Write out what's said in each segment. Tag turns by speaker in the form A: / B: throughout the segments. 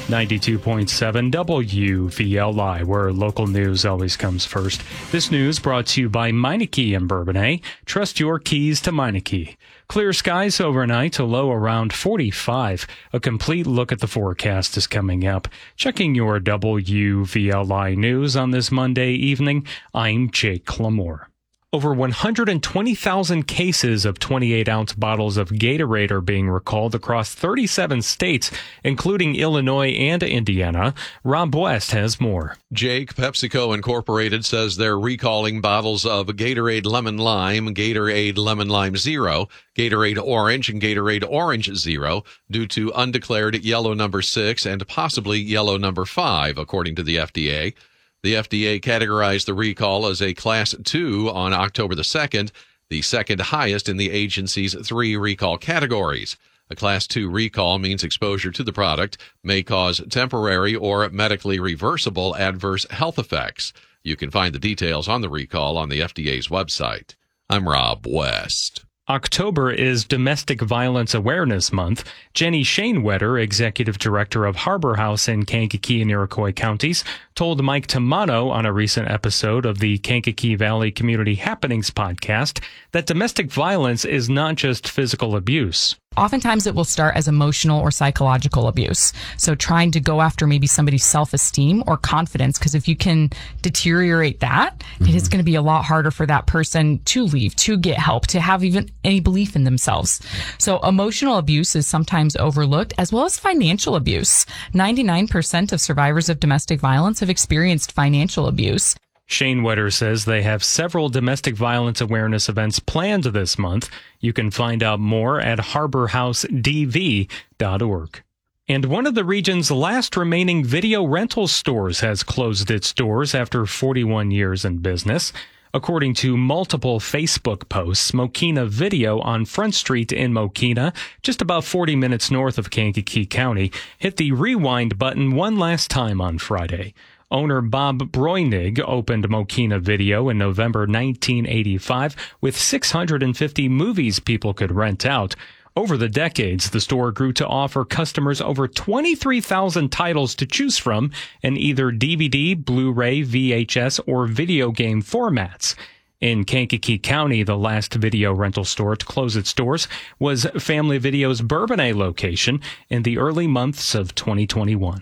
A: 92.7 WVLI, where local news always comes first. This news brought to you by Meineke in Bourbonnais. Trust your keys to Meineke. Clear skies overnight, a low around 45. A complete look at the forecast is coming up. Checking your WVLI news on this Monday evening, I'm Jake Clamore. Over 120,000 cases of 28-ounce bottles of Gatorade are being recalled across 37 states, including Illinois and Indiana. Rob West has more.
B: Jake, PepsiCo Incorporated says they're recalling bottles of Gatorade Lemon Lime, Gatorade Lemon Lime Zero, Gatorade Orange, and Gatorade Orange Zero due to undeclared yellow number 6 and possibly yellow number 5, according to the FDA. The FDA categorized the recall as a Class 2 on October the 2nd, the second highest in the agency's 3 recall categories. A Class 2 recall means exposure to the product may cause temporary or medically reversible adverse health effects. You can find the details on the recall on the FDA's website. I'm Rob West.
A: October is Domestic Violence Awareness Month. Jenny Shanewetter, Executive Director of Harbor House in Kankakee and Iroquois counties, told Mike Tamano on a recent episode of the Kankakee Valley Community Happenings podcast that domestic violence is not just physical abuse.
C: Oftentimes it will start as emotional or psychological abuse. So trying to go after maybe somebody's self-esteem or confidence, because if you can deteriorate that, it is going to be a lot harder for that person to leave, to get help, to have even any belief in themselves. So emotional abuse is sometimes overlooked, as well as financial abuse. 99% of survivors of domestic violence have experienced financial abuse.
A: Shanewetter says they have several domestic violence awareness events planned this month. You can find out more at harborhousedv.org. And one of the region's last remaining video rental stores has closed its doors after 41 years in business. According to multiple Facebook posts, Mokina Video on Front Street in Mokina, just about 40 minutes north of Kankakee County, hit the rewind button one last time on Friday. Owner Bob Broinig opened Mokina Video in November 1985 with 650 movies people could rent out. Over the decades, the store grew to offer customers over 23,000 titles to choose from in either DVD, Blu-ray, VHS, or video game formats. In Kankakee County, the last video rental store to close its doors was Family Video's Bourbonnais location in the early months of 2021.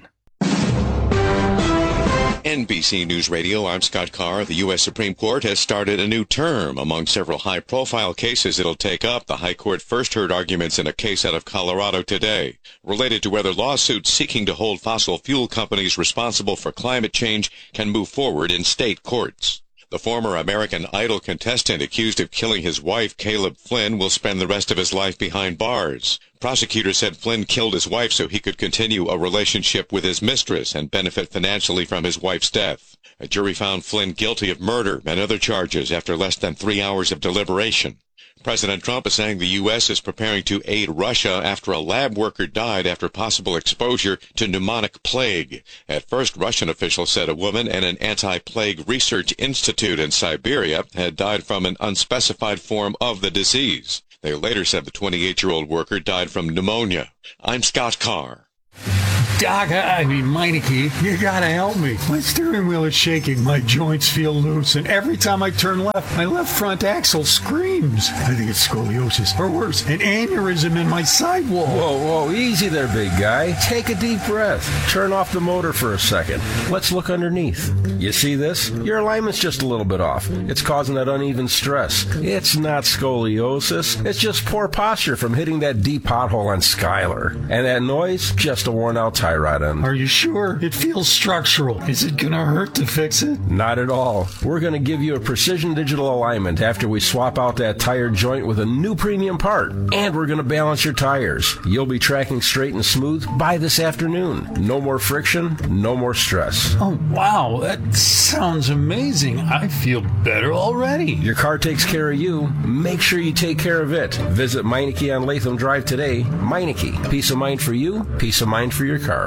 D: NBC News Radio, I'm Scott Carr. The U.S. Supreme Court has started a new term. Among several high-profile cases it'll take up, the High Court first heard arguments in a case out of Colorado today, related to whether lawsuits seeking to hold fossil fuel companies responsible for climate change can move forward in state courts. The former American Idol contestant accused of killing his wife, Caleb Flynn, will spend the rest of his life behind bars. Prosecutors said Flynn killed his wife so he could continue a relationship with his mistress and benefit financially from his wife's death. A jury found Flynn guilty of murder and other charges after less than 3 hours of deliberation. President Trump is saying the U.S. is preparing to aid Russia after a lab worker died after possible exposure to pneumonic plague. At first, Russian officials said a woman at an anti-plague research institute in Siberia had died from an unspecified form of the disease. They later said the 28-year-old worker died from pneumonia. I'm Scott Carr.
E: Doc, Meineke, you gotta help me. My steering wheel is shaking, my joints feel loose, and every time I turn left, my left front axle screams. I think it's scoliosis, or worse, an aneurysm in my sidewall.
F: Whoa, easy there, big guy. Take a deep breath. Turn off the motor for a second. Let's look underneath. You see this? Your alignment's just a little bit off. It's causing that uneven stress. It's not scoliosis. It's just poor posture from hitting that deep pothole on Schuyler. And that noise, just a worn-out tire rod end.
E: Are you sure? It feels structural. Is it gonna hurt to fix it?
F: Not at all. We're gonna give you a precision digital alignment after we swap out that tire joint with a new premium part. And we're gonna balance your tires. You'll be tracking straight and smooth by this afternoon. No more friction, no more stress.
E: Oh, wow. That sounds amazing. I feel better already.
F: Your car takes care of you. Make sure you take care of it. Visit Meineke on Latham Drive today. Meineke. Peace of mind for you, peace of mind for your car.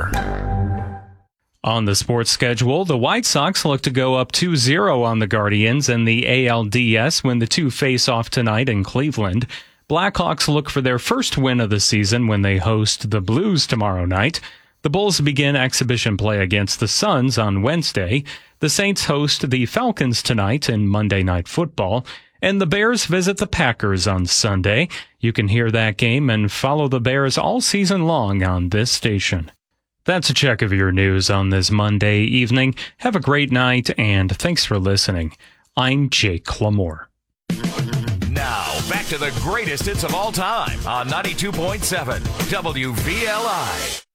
A: On the sports schedule, the White Sox look to go up 2-0 on the Guardians in the ALDS when the two face off tonight in Cleveland. Blackhawks look for their first win of the season when they host the Blues tomorrow night. The Bulls begin exhibition play against the Suns on Wednesday. The Saints host the Falcons tonight in Monday Night Football. And the Bears visit the Packers on Sunday. You can hear that game and follow the Bears all season long on this station. That's a check of your news on this Monday evening. Have a great night, and thanks for listening. I'm Jake Clamore.
G: Now, back to the greatest hits of all time on 92.7 WVLI.